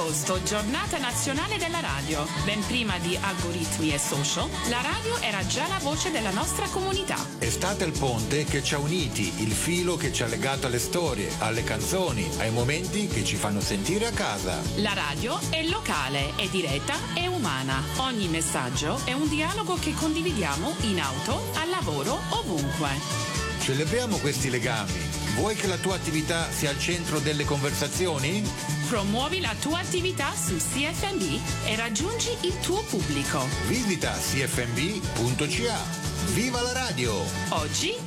agosto, giornata nazionale della radio. Ben prima di algoritmi e social, la radio era già la voce della nostra comunità. È stato il ponte che ci ha uniti, il filo che ci ha legato alle storie, alle canzoni, ai momenti che ci fanno sentire a casa. La radio è locale, è diretta e umana. Ogni messaggio è un dialogo che condividiamo in auto, al lavoro, ovunque. Celebriamo questi legami. Vuoi che la tua attività sia al centro delle conversazioni? Promuovi la tua attività su CFMB e raggiungi il tuo pubblico. Visita cfmb.ca. Viva la radio! Oggi